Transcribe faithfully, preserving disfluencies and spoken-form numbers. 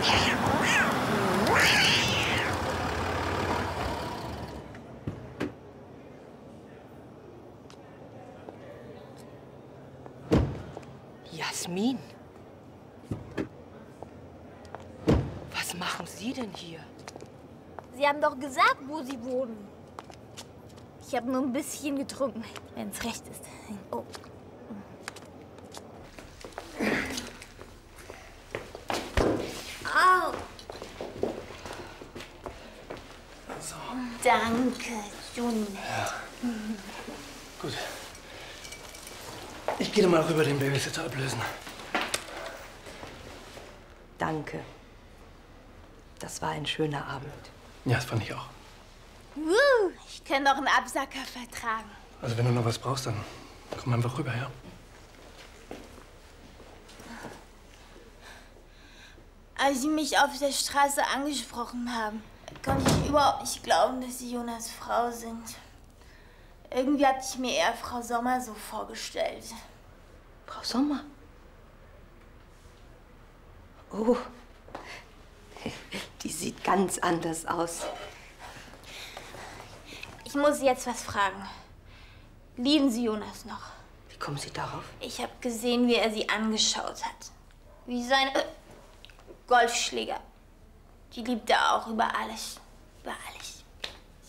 Jasmin? Was machen Sie denn hier? Sie haben doch gesagt, wo Sie wohnen. Ich habe nur ein bisschen getrunken, wenn es recht ist. Oh. Au. So. Danke, Juni. Ja. Gut. Ich gehe mal rüber den Babysitter ablösen. Danke. Das war ein schöner Abend. Ja, das fand ich auch. Uh, ich kann doch einen Absacker vertragen. Also wenn du noch was brauchst, dann komm einfach rüber, ja? Als Sie mich auf der Straße angesprochen haben, konnte ich überhaupt nicht glauben, dass Sie Jonas Frau sind. Irgendwie hatte ich mir eher Frau Sommer so vorgestellt. Frau Sommer? Oh, die sieht ganz anders aus. Ich muss Sie jetzt was fragen. Lieben Sie Jonas noch? Wie kommen Sie darauf? Ich habe gesehen, wie er Sie angeschaut hat. Wie seine äh, Golfschläger. Die liebt er auch über alles. Über alles.